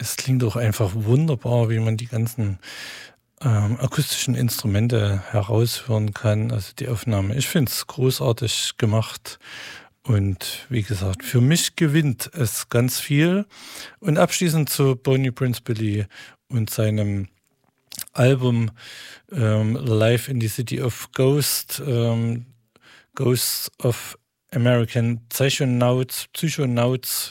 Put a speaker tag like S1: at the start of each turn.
S1: es klingt auch einfach wunderbar, wie man die ganzen akustischen Instrumente heraushören kann. Also die Aufnahme. Ich finde es großartig gemacht. Und wie gesagt, für mich gewinnt es ganz viel. Und abschließend zu Bonnie Prince Billy und seinem Album Live in the City of Ghosts of American Psychonauts,